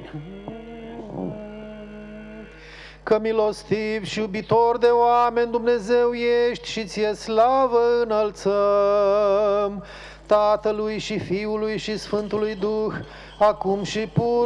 Că milostiv și iubitor de oameni Dumnezeu ești și ție slavă înălțăm, Tatălui și Fiului și Sfântului Duh, acum și pur